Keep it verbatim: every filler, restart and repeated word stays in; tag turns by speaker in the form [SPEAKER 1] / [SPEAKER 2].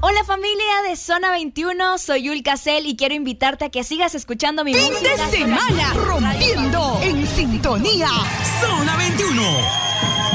[SPEAKER 1] Hola familia de Zona veintiuno, soy Yul Casel y quiero invitarte a que sigas escuchando mi
[SPEAKER 2] fin
[SPEAKER 1] música.
[SPEAKER 2] Fin de semana rompiendo en sintonía.
[SPEAKER 3] Zona veintiuno.